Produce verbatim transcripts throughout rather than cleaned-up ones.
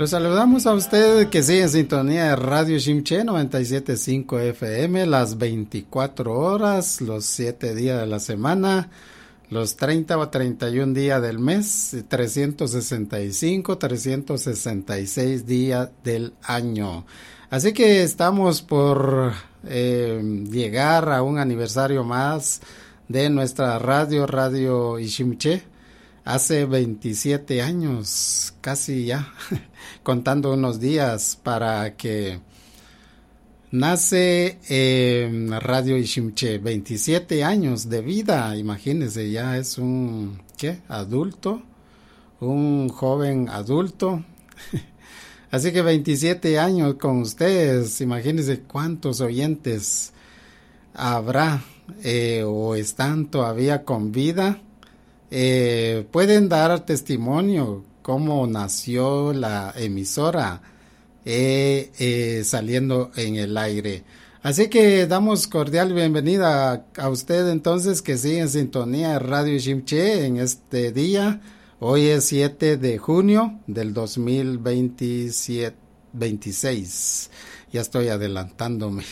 Los saludamos a usted que sigue en sintonía de Radio Shimche noventa y siete punto cinco F M, las veinticuatro horas, los siete días de la semana, los treinta o treinta y un días del mes, trescientos sesenta y cinco, trescientos sesenta y seis días del año. Así que estamos por eh, llegar a un aniversario más de nuestra radio, Radio Ishimche. Hace veintisiete años, casi ya, contando unos días para que nace eh, Radio Ishimche. veintisiete años de vida, imagínense, ya es un, ¿qué? Adulto, un joven adulto. Así que veintisiete años con ustedes, imagínense cuántos oyentes habrá eh, o están todavía con vida. Eh, pueden dar testimonio cómo nació la emisora eh, eh, saliendo en el aire. Así que damos cordial bienvenida a, a usted entonces que sigue en sintonía de Radio Shimche en este día. Hoy es siete de junio del dos mil veintisiete, veintiséis. Ya estoy adelantándome.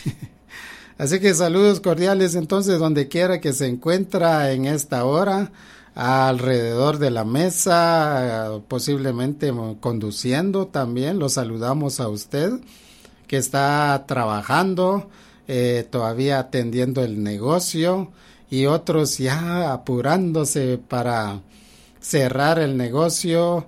Así que saludos cordiales entonces donde quiera que se encuentra en esta hora. Alrededor de la mesa, posiblemente conduciendo también, lo saludamos a usted que está trabajando, eh, todavía atendiendo el negocio y otros ya apurándose para cerrar el negocio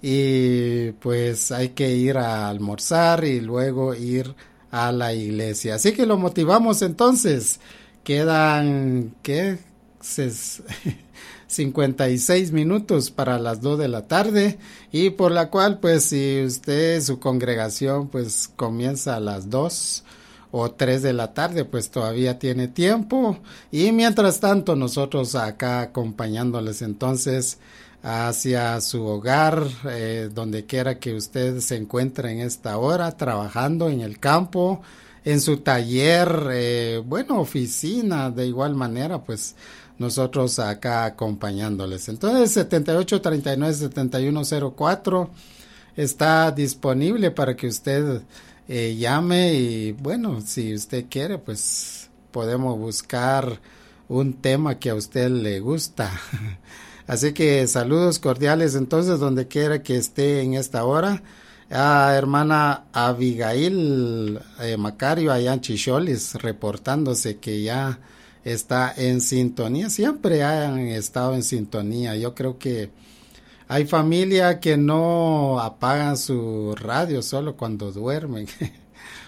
y pues hay que ir a almorzar y luego ir a la iglesia. Así que lo motivamos entonces, quedan, ¿qué? Ses- cincuenta y seis minutos para las dos de la tarde y por la cual pues si usted, su congregación pues comienza a las dos o tres de la tarde pues todavía tiene tiempo y mientras tanto nosotros acá acompañándoles entonces hacia su hogar, eh, donde quiera que usted se encuentre en esta hora, trabajando en el campo, en su taller, eh, bueno, oficina, de igual manera pues nosotros acá acompañándoles. Entonces setenta y ocho, treinta y nueve, setenta y uno cero cuatro está disponible para que usted eh, llame y bueno, si usted quiere pues podemos buscar un tema que a usted le gusta. Así que saludos cordiales entonces donde quiera que esté en esta hora. A hermana Abigail eh, Macario allá en Chicholis reportándose que ya está en sintonía, siempre han estado en sintonía. Yo creo que hay familia que no apagan su radio solo cuando duermen,